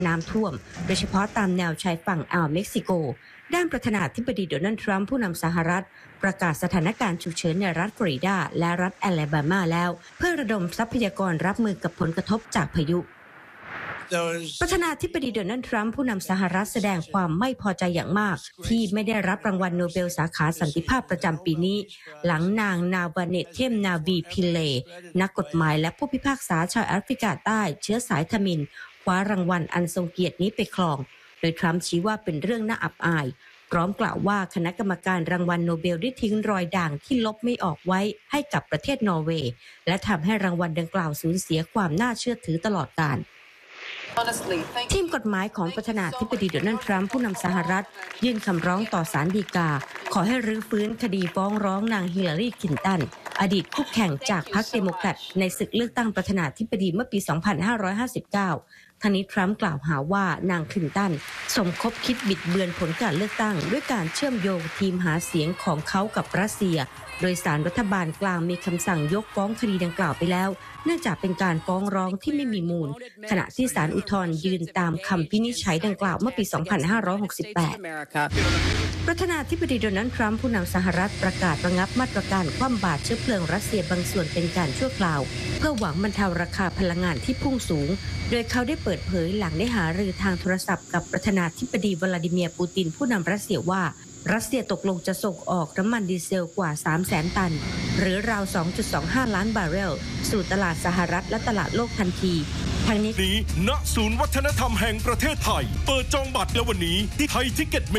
น้ำท่วมโดยเฉพาะตามแนวชายฝั่งอ่าวเม็กซิโกด้านประธานาธิบดีโดนัลด์ทรัมป์ผู้นำสหรัฐประกาศสถานการณ์ฉุกเฉินในรัฐฟลอริดาและรัฐแอลาบามาแล้วเพื่อระดมทรัพยากรรับมือกับผลกระทบจากพายุประธานาธิบดีโดนัลด์ทรัมป์ผู้นำสหรัฐแสดงความไม่พอใจอย่างมากที่ไม่ได้รับรางวัลโนเบลสาขาสันติภาพประจำปีนี้หลังนางนาวาเนตเทมนาวีพิเลนักกฎหมายและผู้พิพากษาชาวแอฟริกาใต้เชื้อสายทมิฬคว้ารางวัลอันทรงเกียรตินี้ไปครองโดยทรัมป์ชี้ว่าเป็นเรื่องน่าอับอายพร้อมกล่าวว่าคณะกรรมการรางวัลโนเบลได้ทิ้งรอยด่างที่ลบไม่ออกไว้ให้กับประเทศนอร์เวย์และทำให้รางวัลดังกล่าวสูญเสียความน่าเชื่อถือตลอดกาลทีมกฎหมายของประธานาธิบดีโดนัลด์ทรัมป์ผู้นำสหรัฐยื่นคำร้องต่อศาลฎีกาขอให้รื้อฟื้นคดีฟ้องร้องนางฮิลลารีคลินตันอดีตคู่แข่งจากพรรคเดโมแครตในศึกเลือกตั้งประธานาธิบดีเมื่อปี 2559 ทางนี้ทรัมป์กล่าวหาว่านางคลินตันสมคบคิดบิดเบือนผลการเลือกตั้งด้วยการเชื่อมโยงทีมหาเสียงของเขากับรัสเซียโดยศาลรัฐบาลกลางมีคำสั่งยกฟ้องคดีดังกล่าวไปแล้วเนื่องจากเป็นการฟ้องร้องที่ไม่มีมูลขณะที่ศาลอุทธรณ์ยืนตามคำวินิจฉัยดังกล่าวเมื่อปี 2568 ประธานาธิบดีโดนัลด์ทรัมป์ผู้นำสหรัฐประกาศระงับมาตรการคว่ำบาตรเชื้อเพลิงรัสเซียบางส่วนเป็นการชั่วคราวเพื่อหวังบรรเทาราคาพลังงานที่พุ่งสูงโดยเขาได้เปิดเผยหลังได้หารือทางโทรศัพท์กับประธานาธิบดีวลาดิเมียร์ปูตินผู้นำรัสเซียว่ารัสเซียตกลงจะส่งออกน้ำมันดีเซลกว่า 300,000 ตันหรือราว 2.25 ล้านบาร์เรลสู่ตลาดสหรัฐและตลาดโลกทันทีทางนี้ณศูนย์วัฒนธรรมแห่งประเทศไทยเปิดจองบัตรในวันนี้ที่ไทยทิกเก็ต